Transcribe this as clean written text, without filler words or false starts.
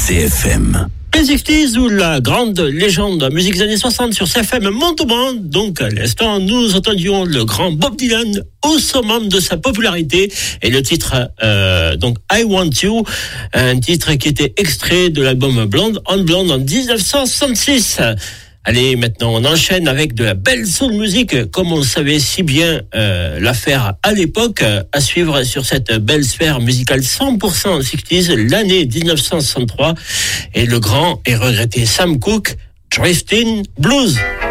CFM. Les 60s ou la grande légende de la musique des années 60 sur CFM Montauban. Donc à l'instant, nous entendions le grand Bob Dylan au summum de sa popularité et le titre donc I Want You, un titre qui était extrait de l'album Blonde on Blonde en 1966. Allez, maintenant on enchaîne avec de la belle soul music, comme on savait si bien la faire à l'époque, à suivre sur cette belle sphère musicale 100% 60s, l'année 1963, et le grand et regretté Sam Cooke, Drifting Blues.